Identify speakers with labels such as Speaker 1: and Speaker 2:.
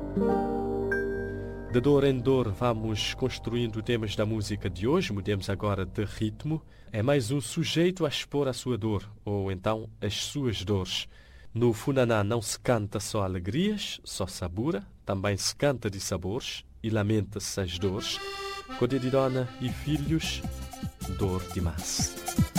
Speaker 1: De dor em dor vamos construindo temas da música de hoje. Mudemos agora de ritmo. É mais um sujeito a expor a sua dor, ou então as suas dores. No Funaná não se canta só alegrias, só sabura, também se canta de sabores e lamenta-se as dores. Codé de dona e filhos, dor demais.